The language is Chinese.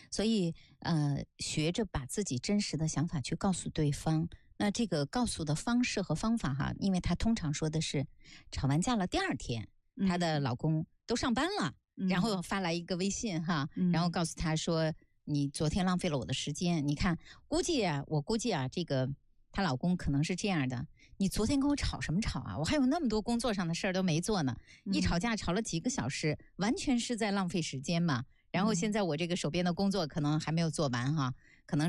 所以学着把自己真实的想法去告诉对方。那这个告诉的方式和方法哈，因为她通常说的是吵完架了第二天，她的老公都上班了，然后发来一个微信哈，然后告诉她说你昨天浪费了我的时间。你看，我估计啊，这个她老公可能是这样的，你昨天跟我吵什么吵啊？我还有那么多工作上的事儿都没做呢，一吵架吵了几个小时，完全是在浪费时间嘛。然后现在我这个手边的工作可能还没有做完哈，